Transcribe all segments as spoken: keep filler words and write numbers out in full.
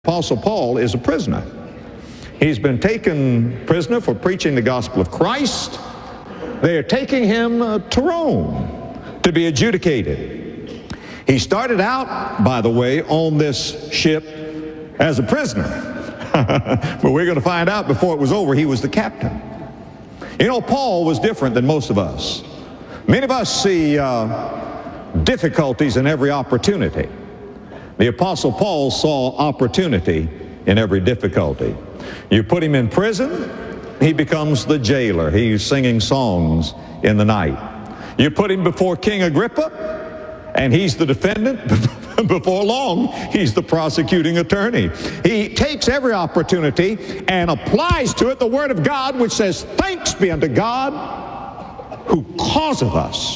Apostle Paul is a prisoner. He's been taken prisoner for preaching the gospel of Christ. They are taking him uh, to Rome to be adjudicated. He started out, by the way, on this ship as a prisoner. But we're going to find out before it was over, he was the captain. You know, Paul was different than most of us. Many of us see uh, difficulties in every opportunity. The Apostle Paul saw opportunity in every difficulty. You put him in prison, he becomes the jailer. He's singing songs in the night. You put him before King Agrippa, and he's the defendant. Before long, he's the prosecuting attorney. He takes every opportunity and applies to it the Word of God, which says, "Thanks be unto God who causeth us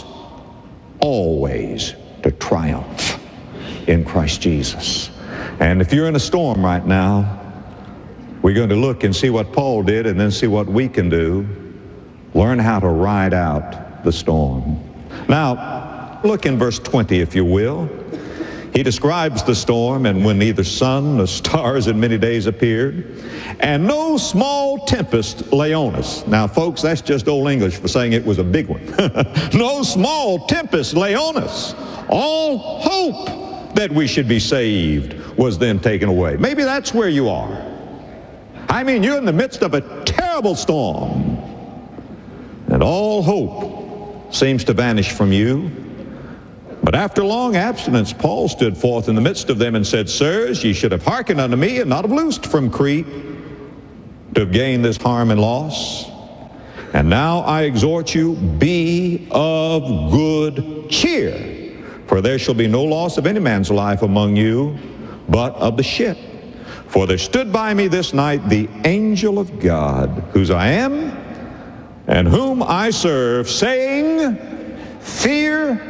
always to triumph in Christ Jesus." And if you're in a storm right now, we're going to look and see what Paul did and then see what we can do. Learn how to ride out the storm. Now, look in verse twenty, if you will. He describes the storm, and when neither sun nor stars in many days appeared, and no small tempest lay on us. Now, folks, that's just old English for saying it was a big one. No small tempest lay on us. All hope that we should be saved was then taken away. Maybe that's where you are. I mean, you're in the midst of a terrible storm, and all hope seems to vanish from you. But after long abstinence, Paul stood forth in the midst of them and said, "Sirs, ye should have hearkened unto me, and not have loosed from Crete, to have gained this harm and loss. And now I exhort you, be of good cheer, for there shall be no loss of any man's life among you, but of the ship. For there stood by me this night the angel of God, whose I am, and whom I serve, saying, Fear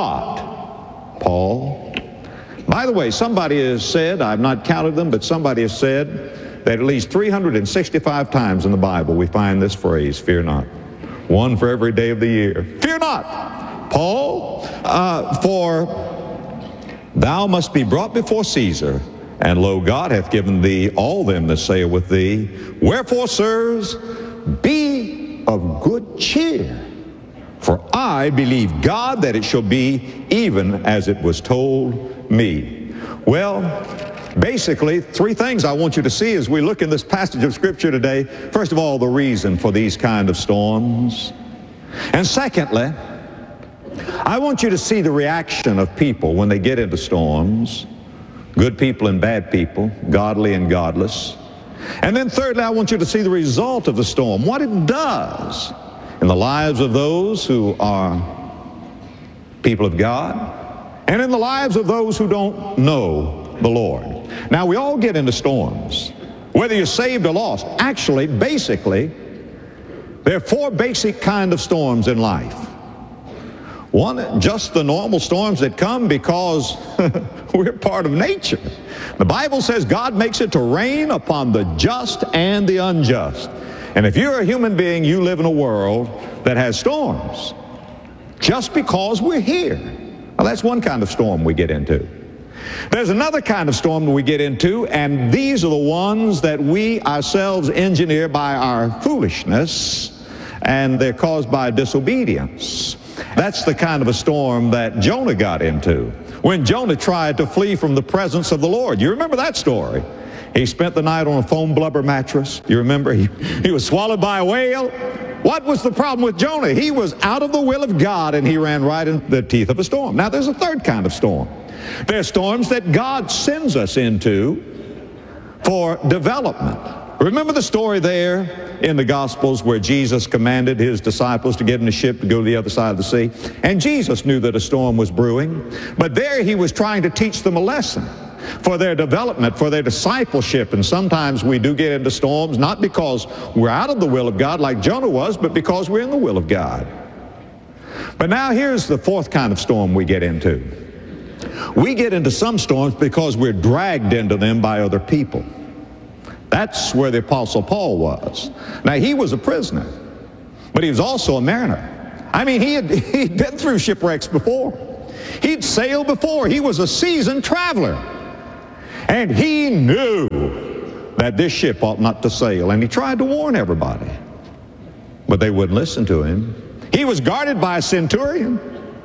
not, Paul." By the way, somebody has said, I've not counted them, but somebody has said that at least three hundred sixty-five times in the Bible we find this phrase, "Fear not." One for every day of the year. Fear not, Paul, uh, for thou must be brought before Caesar, and lo, God hath given thee all them that sail with thee. Wherefore, sirs, be of good cheer. For I believe God that it shall be even as it was told me. Well, basically, three things I want you to see as we look in this passage of Scripture today. First of all, the reason for these kind of storms. And secondly, I want you to see the reaction of people when they get into storms. Good people and bad people, godly and godless. And then thirdly, I want you to see the result of the storm, what it does in the lives of those who are people of God, and in the lives of those who don't know the Lord. Now, we all get into storms, whether you're saved or lost. Actually, basically, there are four basic kind of storms in life. One, just the normal storms that come because we're part of nature. The Bible says God makes it to rain upon the just and the unjust. And if you're a human being, you live in a world that has storms just because we're here. Well, that's one kind of storm we get into. There's another kind of storm that we get into, and these are the ones that we ourselves engineer by our foolishness, and they're caused by disobedience. That's the kind of a storm that Jonah got into when Jonah tried to flee from the presence of the Lord. You remember that story? He spent the night on a foam blubber mattress. You remember? He, he was swallowed by a whale. What was the problem with Jonah? He was out of the will of God, and he ran right into the teeth of a storm. Now, there's a third kind of storm. There are storms that God sends us into for development. Remember the story there in the Gospels where Jesus commanded his disciples to get in a ship to go to the other side of the sea? And Jesus knew that a storm was brewing, but there he was trying to teach them a lesson for their development, for their discipleship. And sometimes we do get into storms, not because we're out of the will of God like Jonah was, but because we're in the will of God. But now here's the fourth kind of storm we get into. We get into some storms because we're dragged into them by other people. That's where the Apostle Paul was. Now, he was a prisoner, but he was also a mariner. I mean, he had, he'd been through shipwrecks before. He'd sailed before. He was a seasoned traveler. And he knew that this ship ought not to sail, and he tried to warn everybody, but they wouldn't listen to him. He was guarded by a centurion.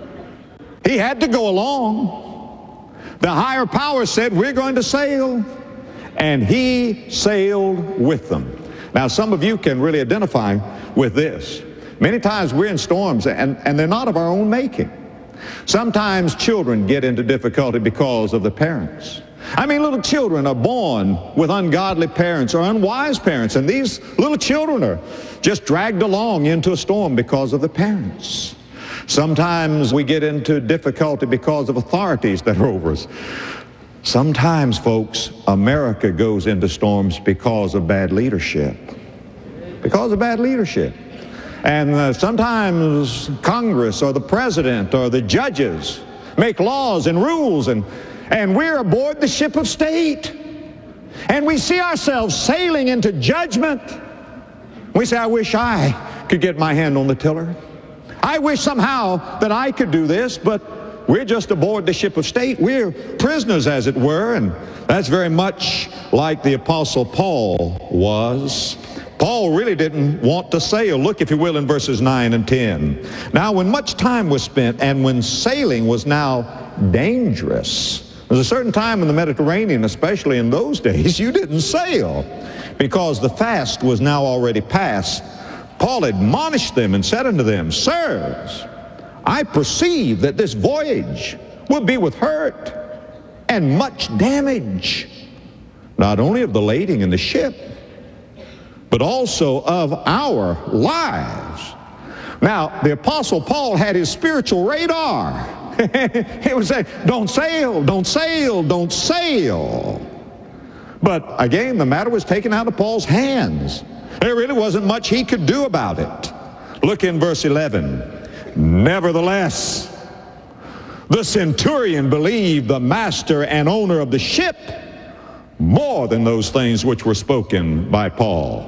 He had to go along. The higher power said, we're going to sail, and he sailed with them. Now, some of you can really identify with this. Many times we're in storms, and, and they're not of our own making. Sometimes children get into difficulty because of the parents. I mean, little children are born with ungodly parents or unwise parents, and these little children are just dragged along into a storm because of the parents. Sometimes we get into difficulty because of authorities that are over us. Sometimes, folks, America goes into storms because of bad leadership. Because of bad leadership. And uh, sometimes Congress or the president or the judges make laws and rules, and, and we're aboard the ship of state. And we see ourselves sailing into judgment. We say, I wish I could get my hand on the tiller. I wish somehow that I could do this, but we're just aboard the ship of state. We're prisoners, as it were, and that's very much like the Apostle Paul was. Paul really didn't want to sail. Look, if you will, in verses nine and ten. Now, when much time was spent and when sailing was now dangerous, there's a certain time in the Mediterranean, especially in those days, you didn't sail because the fast was now already past. Paul admonished them and said unto them, Sirs, I perceive that this voyage will be with hurt and much damage, not only of the lading in the ship, but also of our lives. Now, the Apostle Paul had his spiritual radar. He would say, don't sail, don't sail, don't sail. But again, the matter was taken out of Paul's hands. There really wasn't much he could do about it. Look in verse eleven. Nevertheless, the centurion believed the master and owner of the ship more than those things which were spoken by Paul.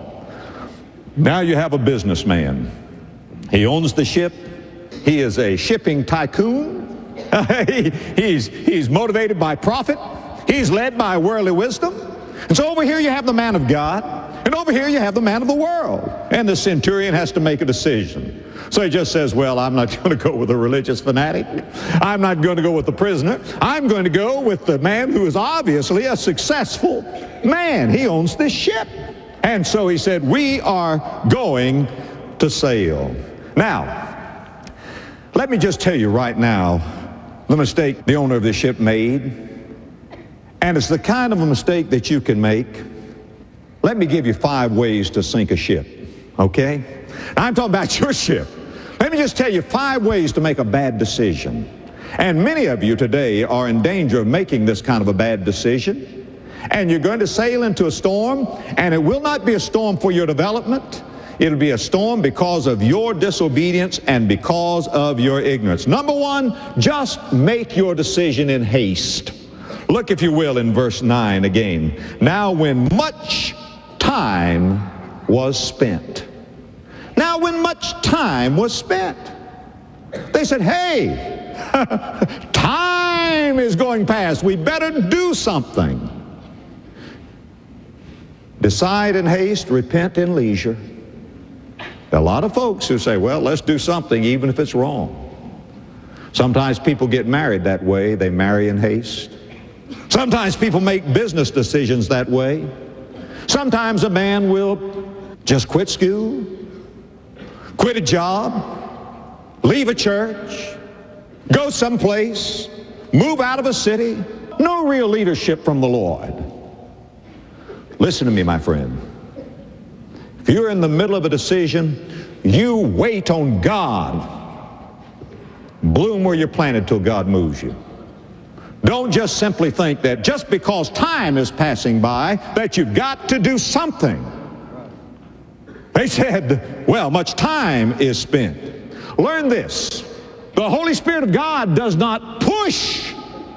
Now you have a businessman. He owns the ship. He is a shipping tycoon. he, he's, he's motivated by profit. He's led by worldly wisdom. And so over here you have the man of God, and over here you have the man of the world. And the centurion has to make a decision. So he just says, well, I'm not going to go with a religious fanatic. I'm not going to go with the prisoner. I'm going to go with the man who is obviously a successful man. He owns this ship. And so he said, we are going to sail. Now, let me just tell you right now the mistake the owner of this ship made. And it's the kind of a mistake that you can make. Let me give you five ways to sink a ship, okay? I'm talking about your ship. Let me just tell you five ways to make a bad decision. And many of you today are in danger of making this kind of a bad decision. And you're going to sail into a storm, and it will not be a storm for your development. It'll be a storm because of your disobedience and because of your ignorance. Number one, just make your decision in haste. Look, if you will, in verse nine again. Now when much time was spent. Now when much time was spent. They said, hey, time is going past. We better do something. Decide in haste, repent in leisure. There are a lot of folks who say, well, let's do something even if it's wrong. Sometimes people get married that way. They marry in haste. Sometimes people make business decisions that way. Sometimes a man will just quit school, quit a job, leave a church, go someplace, move out of a city. No real leadership from the Lord. Listen to me, my friend. If you're in the middle of a decision, you wait on God. Bloom where you're planted till God moves you. Don't just simply think that just because time is passing by that you've got to do something. They said, well, much time is spent. Learn this. The Holy Spirit of God does not push.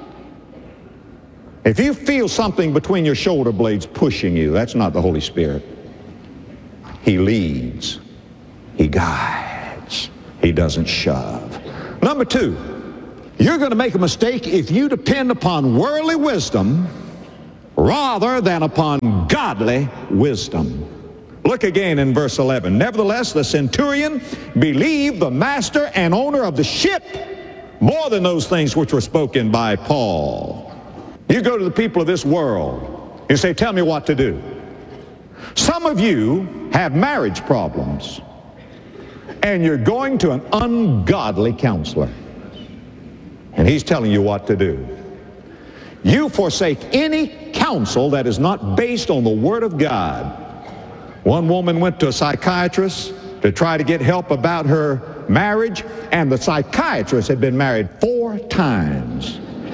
If you feel something between your shoulder blades pushing you, that's not the Holy Spirit. He leads. He guides. He doesn't shove. Number two, you're going to make a mistake if you depend upon worldly wisdom rather than upon godly wisdom. Look again in verse eleven. Nevertheless, the centurion believed the master and owner of the ship more than those things which were spoken by Paul. You go to the people of this world, you say, tell me what to do. Some of you have marriage problems, and you're going to an ungodly counselor, and he's telling you what to do. You forsake any counsel that is not based on the Word of God. One woman went to a psychiatrist to try to get help about her marriage, and the psychiatrist had been married four times.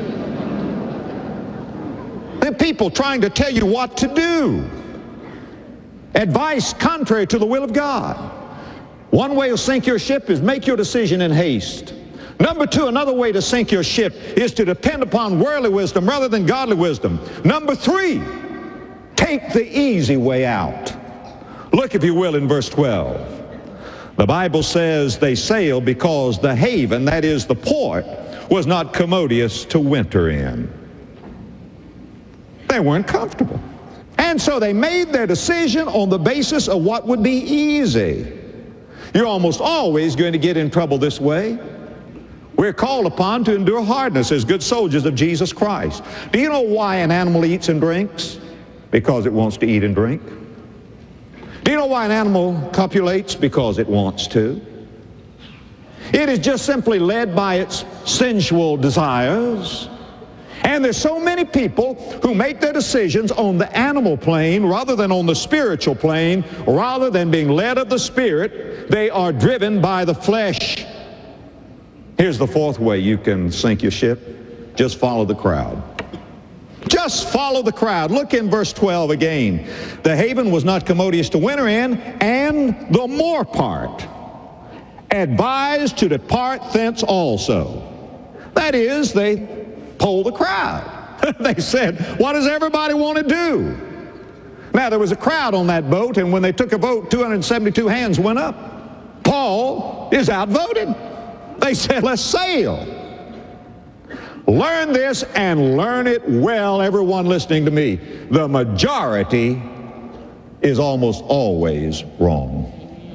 There are people trying to tell you what to do. Advice contrary to the will of God. One way to sink your ship is make your decision in haste. Number two, another way to sink your ship is to depend upon worldly wisdom rather than godly wisdom. Number three, take the easy way out. Look, if you will, in verse twelve. The Bible says they sailed because the haven, that is the port, was not commodious to winter in. They weren't comfortable. And so they made their decision on the basis of what would be easy. You're almost always going to get in trouble this way. We're called upon to endure hardness as good soldiers of Jesus Christ. Do you know why an animal eats and drinks? Because it wants to eat and drink. Do you know why an animal copulates? Because it wants to. It is just simply led by its sensual desires. And there's so many people who make their decisions on the animal plane rather than on the spiritual plane. Rather than being led of the Spirit, they are driven by the flesh. Here's the fourth way you can sink your ship. Just follow the crowd. Just follow the crowd. Look in verse twelve again. The haven was not commodious to winter in, and the more part advised to depart thence also. That is, they polled the crowd. They said, what does everybody want to do? Now, there was a crowd on that boat, and when they took a vote, two hundred seventy-two hands went up. Paul is outvoted. They said, let's sail. Learn this and learn it well, everyone listening to me. The majority is almost always wrong.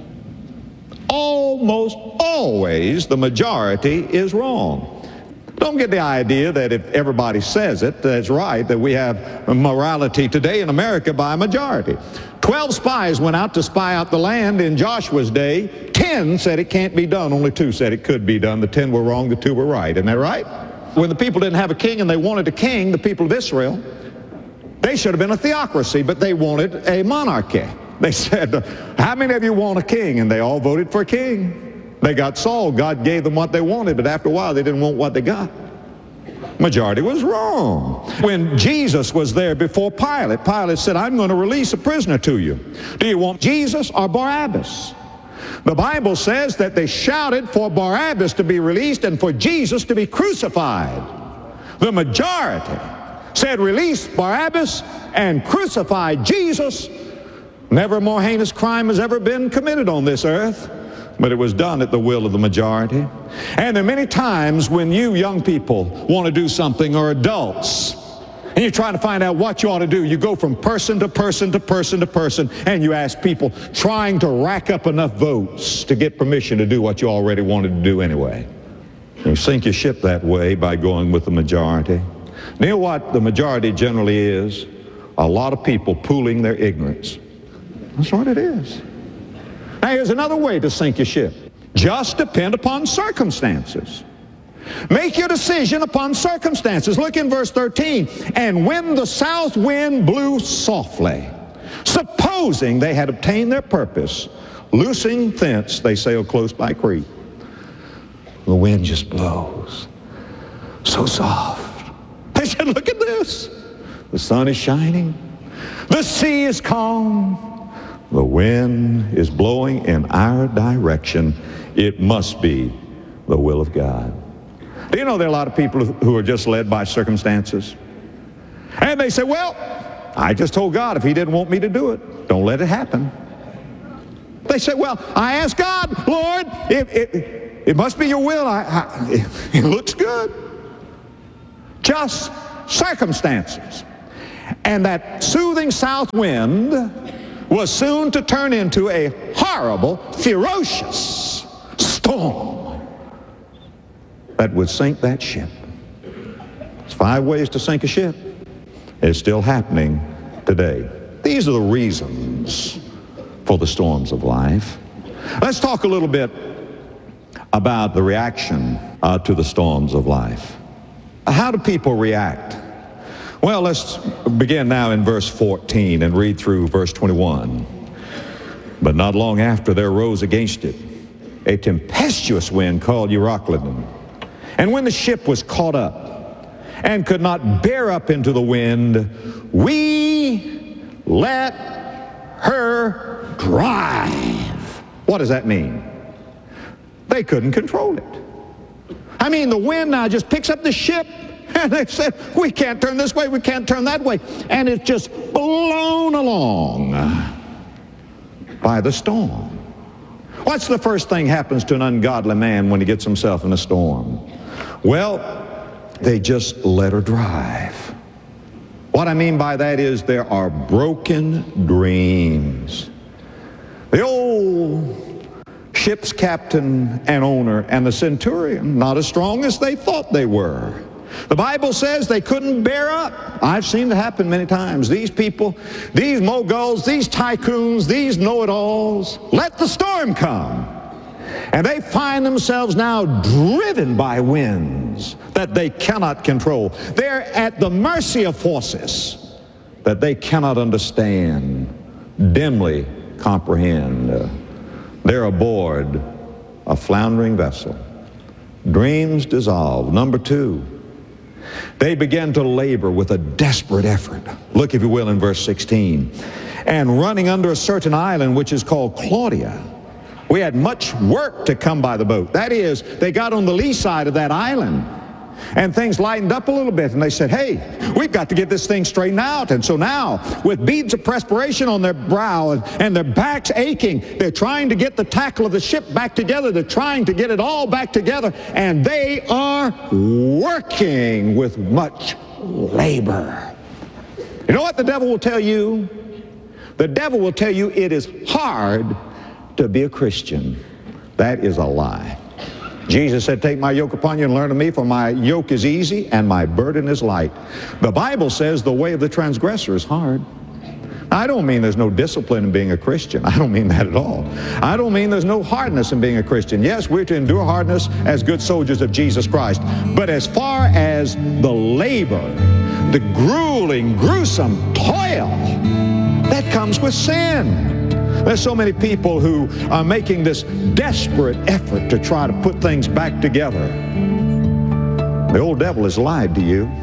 Almost always the majority is wrong. Don't get the idea that if everybody says it, that's right, that we have morality today in America by a majority. Twelve spies went out to spy out the land in Joshua's day. Ten said it can't be done. Only two said it could be done. The ten were wrong, the two were right. Isn't that right? When the people didn't have a king and they wanted a king, the people of Israel, they should have been a theocracy, but they wanted a monarchy. They said, how many of you want a king? And they all voted for a king. They got Saul. God gave them what they wanted, but after a while they didn't want what they got. Majority was wrong. When Jesus was there before Pilate, Pilate said, I'm going to release a prisoner to you. Do you want Jesus or Barabbas? The Bible says that they shouted for Barabbas to be released and for Jesus to be crucified. The majority said release Barabbas and crucify Jesus. Never more heinous crime has ever been committed on this earth, but it was done at the will of the majority. And there are many times when you young people want to do something, or adults, and you're trying to find out what you ought to do. You go from person to person to person to person, and you ask people, trying to rack up enough votes to get permission to do what you already wanted to do anyway. You sink your ship that way by going with the majority. You know what the majority generally is? A lot of people pooling their ignorance. That's what it is. Now, here's another way to sink your ship. Just depend upon circumstances. Make your decision upon circumstances. Look in verse thirteen. And when the south wind blew softly, supposing they had obtained their purpose, loosing thence, they sailed close by Crete. The wind just blows so soft. They said, look at this. The sun is shining. The sea is calm. The wind is blowing in our direction. It must be the will of God. Do you know there are a lot of people who are just led by circumstances? And they say, well, I just told God if he didn't want me to do it, don't let it happen. They say, well, I asked God, Lord, it, it, it must be your will. I, I, it, it looks good. Just circumstances. And that soothing south wind was soon to turn into a horrible, ferocious storm that would sink that ship. There's five ways to sink a ship. It's still happening today. These are the reasons for the storms of life. Let's talk a little bit about the reaction uh, to the storms of life. How do people react? Well, let's begin now in verse fourteen and read through verse twenty-one. But not long after there arose against it a tempestuous wind called Euroclydon. And when the ship was caught up and could not bear up into the wind, we let her drive. What does that mean? They couldn't control it. I mean, the wind now just picks up the ship, and they said, we can't turn this way, we can't turn that way. And it's just blown along by the storm. What's the first thing happens to an ungodly man when he gets himself in a storm? Well, they just let her drive. What I mean by that is there are broken dreams. The old ship's captain and owner and the centurion, not as strong as they thought they were. The Bible says they couldn't bear up. I've seen it happen many times. These people, these moguls, these tycoons, these know-it-alls, let the storm come. And they find themselves now driven by winds that they cannot control. They're at the mercy of forces that they cannot understand, dimly comprehend. They're aboard a floundering vessel. Dreams dissolve. Number two, they begin to labor with a desperate effort. Look, if you will, in verse sixteen. And running under a certain island which is called Claudia, we had much work to come by the boat. That is, they got on the lee side of that island, and things lightened up a little bit, and they said, hey, we've got to get this thing straightened out. And so now, with beads of perspiration on their brow and, and their backs aching, they're trying to get the tackle of the ship back together. They're trying to get it all back together, and they are working with much labor. You know what the devil will tell you? The devil will tell you it is hard to be a Christian. That is a lie. Jesus said, take my yoke upon you and learn of me, for my yoke is easy and my burden is light. The Bible says the way of the transgressor is hard. I don't mean there's no discipline in being a Christian. I don't mean that at all. I don't mean there's no hardness in being a Christian. Yes, we're to endure hardness as good soldiers of Jesus Christ. But as far as the labor, the grueling, gruesome toil that comes with sin, there's so many people who are making this desperate effort to try to put things back together. The old devil has lied to you.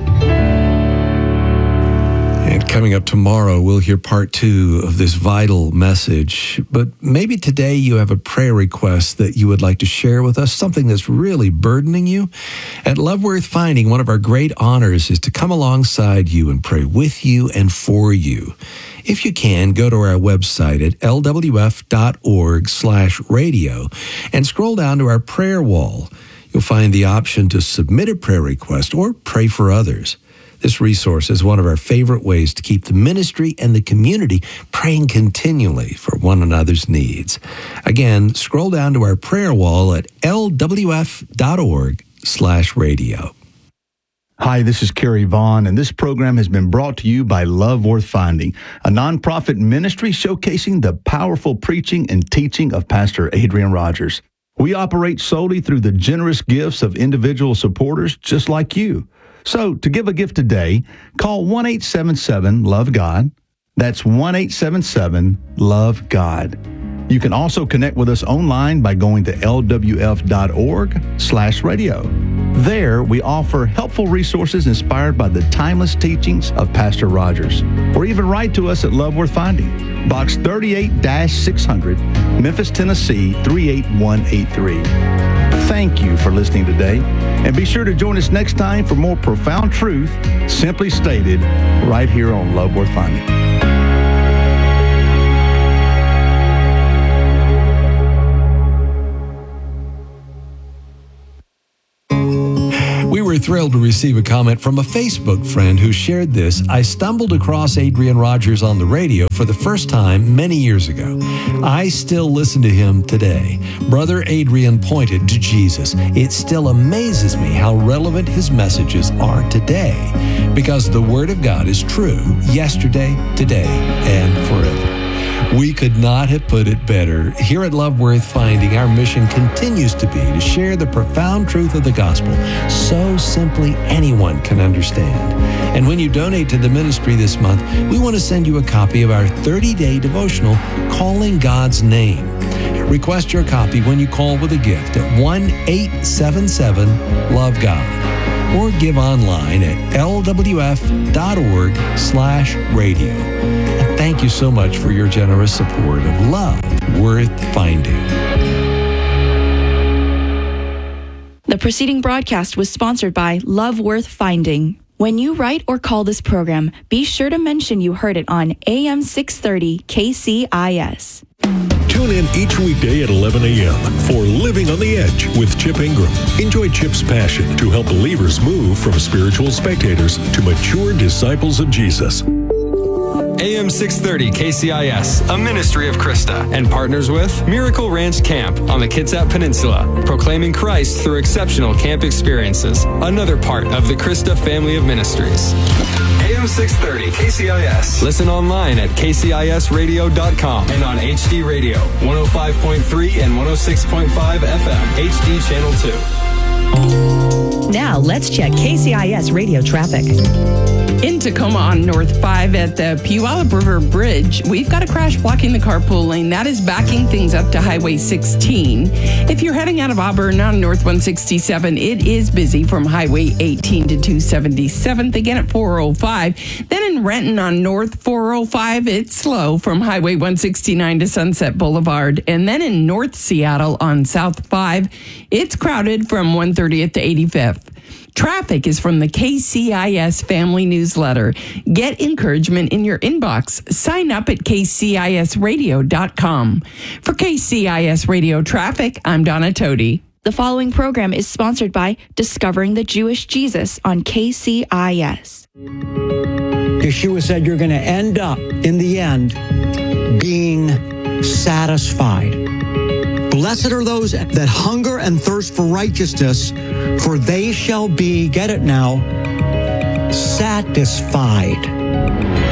And coming up tomorrow, we'll hear part two of this vital message. But maybe today you have a prayer request that you would like to share with us, something that's really burdening you. At Love Worth Finding, one of our great honors is to come alongside you and pray with you and for you. If you can, go to our website at l w f dot org slash radio and scroll down to our prayer wall. You'll find the option to submit a prayer request or pray for others. This resource is one of our favorite ways to keep the ministry and the community praying continually for one another's needs. Again, scroll down to our prayer wall at l w f dot org slash radio. Hi, this is Kerry Vaughn, and this program has been brought to you by Love Worth Finding, a nonprofit ministry showcasing the powerful preaching and teaching of Pastor Adrian Rogers. We operate solely through the generous gifts of individual supporters just like you. So, to give a gift today, call one eight seven seven, love God. That's one eight seven seven, love God. You can also connect with us online by going to l w f dot org slash radio. There, we offer helpful resources inspired by the timeless teachings of Pastor Rogers. Or even write to us at Love Worth Finding, Box thirty-eight dash six hundred, Memphis, Tennessee, three eight one eight three. Thank you for listening today, and be sure to join us next time for more profound truth, simply stated, right here on Love Worth Finding. We were were thrilled to receive a comment from a Facebook friend who shared this. I stumbled across Adrian Rogers on the radio for the first time many years ago. I still listen to him today. Brother Adrian pointed to Jesus. It still amazes me how relevant his messages are today, because the Word of God is true yesterday, today, and forever. We could not have put it better. Here at Love Worth Finding, our mission continues to be to share the profound truth of the gospel so simply anyone can understand. And when you donate to the ministry this month, we want to send you a copy of our thirty-day devotional, Calling God's Name. Request your copy when you call with a gift at one eight seven seven love God, or give online at l w f dot org slash radio. Thank you so much for your generous support of Love Worth Finding. The preceding broadcast was sponsored by Love Worth Finding. When you write or call this program, be sure to mention you heard it on A M six thirty K C I S. Tune in each weekday at eleven a.m. for Living on the Edge with Chip Ingram. Enjoy Chip's passion to help believers move from spiritual spectators to mature disciples of Jesus. A M six thirty K C I S, a ministry of Krista, and partners with Miracle Ranch Camp on the Kitsap Peninsula, proclaiming Christ through exceptional camp experiences, another part of the Krista family of ministries. A M six thirty K C I S. Listen online at k c i s radio dot com and on H D Radio, one oh five point three and one oh six point five F M, H D Channel two. Now let's check K C I S radio traffic. In Tacoma on North five at the Puyallup River Bridge, we've got a crash blocking the carpool lane. That is backing things up to Highway sixteen. If you're heading out of Auburn on North one sixty-seven, it is busy from Highway eighteen to two seventy-seventh, again at four oh five. Then in Renton on North four oh five, it's slow from Highway one sixty-nine to Sunset Boulevard. And then in North Seattle on South five, it's crowded from one thirtieth to eighty-fifth. Traffic is from the K C I S Family Newsletter. Get encouragement in your inbox. Sign up at k c i s radio dot com. For K C I S Radio Traffic, I'm Donna Todi. The following program is sponsored by Discovering the Jewish Jesus on K C I S. Yeshua said you're going to end up, in the end, being satisfied. Blessed are those that hunger and thirst for righteousness, for they shall be, get it now, satisfied.